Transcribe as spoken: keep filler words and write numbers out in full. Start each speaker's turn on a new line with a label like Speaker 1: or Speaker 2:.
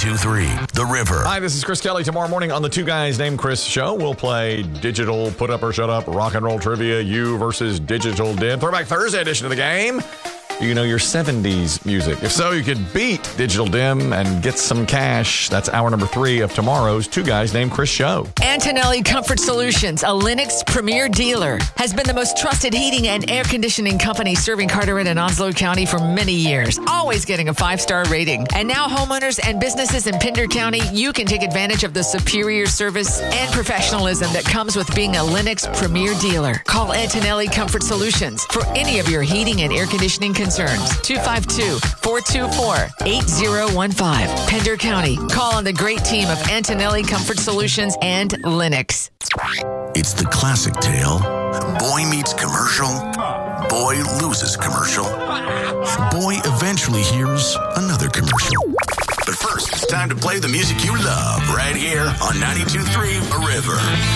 Speaker 1: ninety-two point three The River.
Speaker 2: Hi, this is Chris Kelly. Tomorrow morning on the Two Guys Named Chris show, we'll play digital put up or shut up, rock and roll trivia, you versus digital dim. Throwback Thursday edition of the game. You know your seventies music. If so, you could beat Digital Dim and get some cash. That's hour number three of tomorrow's Two Guys Named Chris show.
Speaker 3: Antonelli Comfort Solutions, a Lennox premier dealer, has been the most trusted heating and air conditioning company serving Carteret and Onslow County for many years, always getting a five-star rating. And now homeowners and businesses in Pender County, you can take advantage of the superior service and professionalism that comes with being a Lennox premier dealer. Call Antonelli Comfort Solutions for any of your heating and air conditioning concerns. two five two, four two four, eight zero one five. Pender County. Call on the great team of Antonelli Comfort Solutions and Lennox.
Speaker 1: It's the classic tale. Boy meets commercial. Boy loses commercial. Boy eventually hears another commercial. But first, it's time to play the music you love right here on ninety-two point three The River.